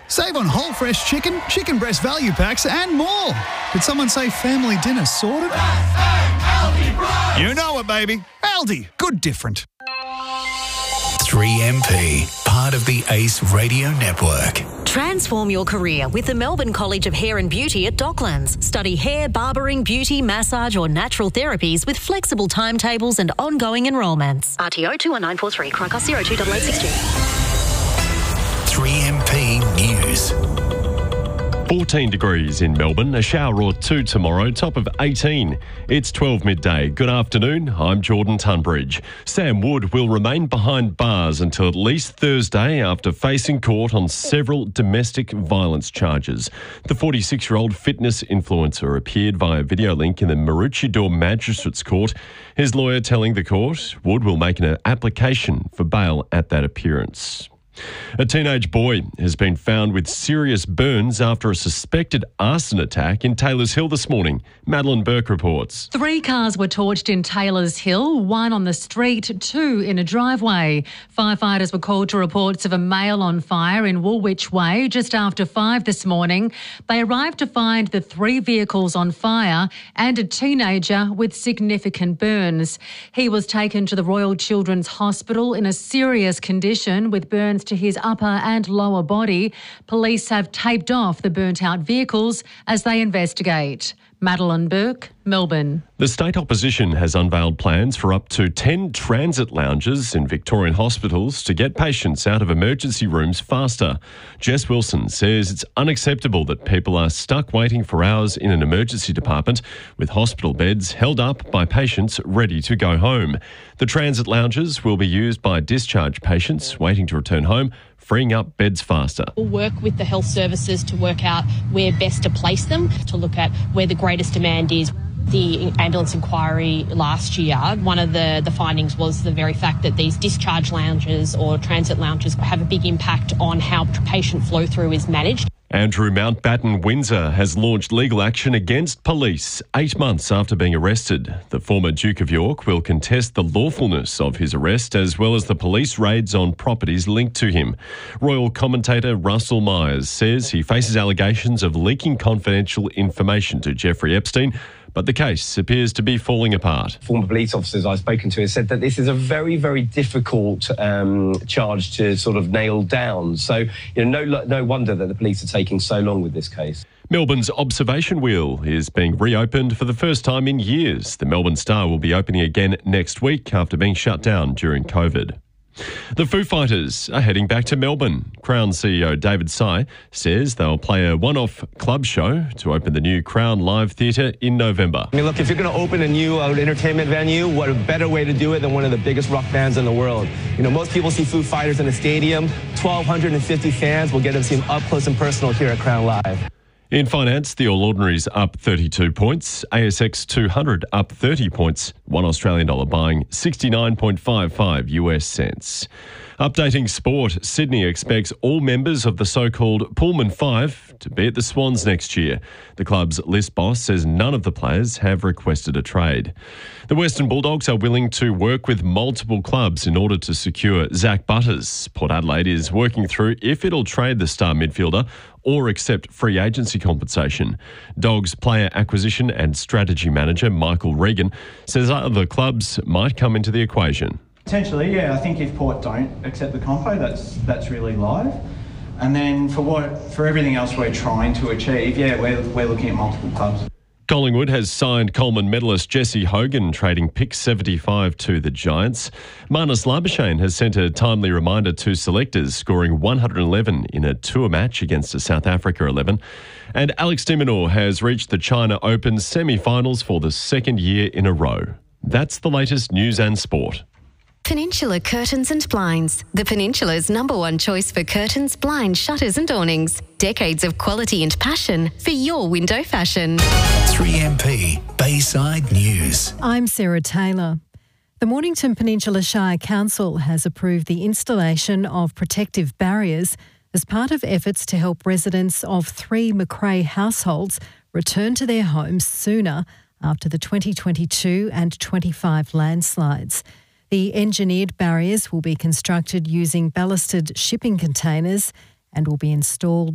Save on whole fresh chicken, chicken breast value packs and more. Did someone say family dinner sorted? You know it, baby. Aldi. Good different. 3MP, part of the ACE Radio Network. Transform your career with the Melbourne College of Hair and Beauty at Docklands. Study hair, barbering, beauty, massage or natural therapies with flexible timetables and ongoing enrolments. RTO 21943, Croncost 028862. 3MP News. 14 degrees in Melbourne, a shower or two tomorrow, top of 18. It's 12 midday. Good afternoon, I'm Jordan Tunbridge. Sam Wood will remain behind bars until at least Thursday after facing court on several domestic violence charges. The 46-year-old fitness influencer appeared via video link in the Maroochydore Magistrates Court. His lawyer telling the court Wood will make an application for bail at that appearance. A teenage boy has been found with serious burns after a suspected arson attack in Taylors Hill this morning. Madeline Burke reports. 3 cars were torched in Taylors Hill, 1 on the street, 2 in a driveway. Firefighters were called to reports of a male on fire in Woolwich Way just after 5 this morning. They arrived to find the 3 vehicles on fire and a teenager with significant burns. He was taken to the Royal Children's Hospital in a serious condition with burns to his upper and lower body. Police have taped off the burnt-out vehicles as they investigate. Madeline Burke, Melbourne. The state opposition has unveiled plans for up to 10 transit lounges in Victorian hospitals to get patients out of emergency rooms faster. Jess Wilson says it's unacceptable that people are stuck waiting for hours in an emergency department with hospital beds held up by patients ready to go home. The transit lounges will be used by discharged patients waiting to return home, freeing up beds faster. We'll work with the health services to work out where best to place them, to look at where the greatest demand is. The ambulance inquiry last year, one of the findings was the very fact that these discharge lounges or transit lounges have a big impact on how patient flow through is managed. Andrew Mountbatten Windsor has launched legal action against police 8 months after being arrested. The former Duke of York will contest the lawfulness of his arrest as well as the police raids on properties linked to him. Royal commentator Russell Myers says he faces allegations of leaking confidential information to Jeffrey Epstein, but the case appears to be falling apart. Former police officers I've spoken to have said that this is a very, very difficult charge to sort of nail down. So, no wonder that the police are taking so long with this case. Melbourne's Observation Wheel is being reopened for the first time in years. The Melbourne Star will be opening again next week after being shut down during COVID. The Foo Fighters are heading back to Melbourne. Crown CEO David Sy says they'll play a one-off club show to open the new Crown Live Theatre in November. I mean, look, if you're going to open a new entertainment venue, what a better way to do it than one of the biggest rock bands in the world. Most people see Foo Fighters in a stadium. 1,250 fans will get to see them up close and personal here at Crown Live. In finance, the All Ordinaries up 32 points, ASX 200 up 30 points, $1 Australian buying 69.55 US cents. Updating sport, Sydney expects all members of the so-called Pullman Five to be at the Swans next year. The club's list boss says none of the players have requested a trade. The Western Bulldogs are willing to work with multiple clubs in order to secure Zach Butters. Port Adelaide is working through if it'll trade the star midfielder or accept free agency compensation. Dogs player acquisition and strategy manager Michael Regan says other clubs might come into the equation. Potentially, yeah. I think if Port don't accept the compo, that's really live. And then for everything else we're trying to achieve, yeah, we're looking at multiple clubs. Collingwood has signed Coleman medalist Jesse Hogan, trading pick 75 to the Giants. Marnus Labuschagne has sent a timely reminder to selectors, scoring 111 in a tour match against a South Africa 11. And Alex de Minaur has reached the China Open semi-finals for the second year in a row. That's the latest news and sport. Peninsula Curtains and Blinds, the Peninsula's #1 choice for curtains, blinds, shutters and awnings. Decades of quality and passion for your window fashion. 3MP Bayside News. I'm Sarah Taylor. The Mornington Peninsula Shire Council has approved the installation of protective barriers as part of efforts to help residents of 3 Macrae households return to their homes sooner after the 2022 and 25 landslides. The engineered barriers will be constructed using ballasted shipping containers and will be installed